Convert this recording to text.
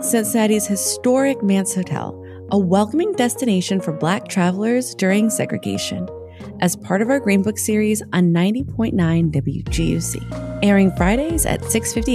Cincinnati's historic Mance Hotel, a welcoming destination for Black travelers during segregation, as part of our Green Book series on 90.9 WGUC, airing Fridays at 6:50